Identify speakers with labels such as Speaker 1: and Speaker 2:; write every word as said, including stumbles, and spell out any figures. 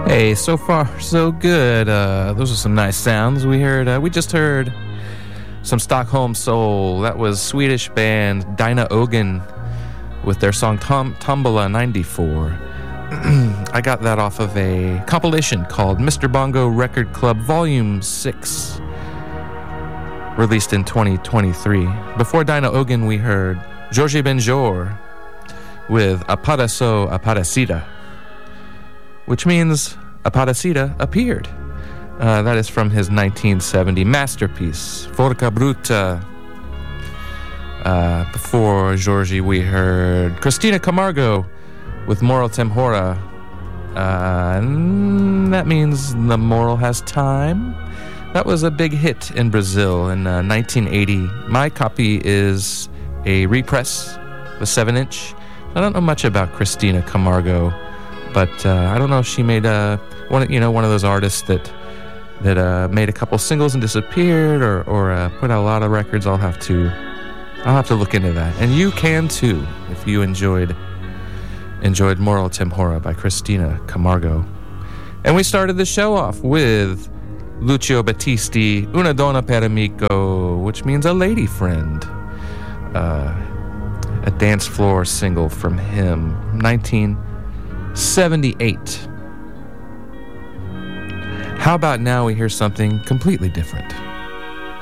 Speaker 1: Hey, so far so good. Uh, those are some nice sounds. We heard. Uh, we just heard some Stockholm Soul. That was Swedish band Dina Ogen with their song Tom- Tombola ninety-four. I got that off of a compilation called Mister Bongo Record Club Volume six, released in twenty twenty-three. Before Dina Ogen, we heard Jorge Benjor with Apareço Aparecida, which means Aparecida appeared. Uh, that is from his nineteen seventy masterpiece, Forca Bruta. Uh, before Jorge, we heard Cristina Camargo with Moral Temporada. Uh, and that means The Moral Has Time. That was a big hit in Brazil in uh, nineteen eighty. My copy is a repress, a seven inch. I don't know much about Cristina Camargo, but uh, I don't know if she made a one, you know, one of those artists that that uh, made a couple singles and disappeared, or or uh, put out a lot of records. I'll have to I'll have to look into that, and you can too if you enjoyed enjoyed Moral Tempora by Cristina Camargo. And we started the show off with Lucio Battisti, Una Donna per Amico, which means a lady friend. Uh, a dance floor single from him, nineteen seventy-eight. How about now we hear something completely different?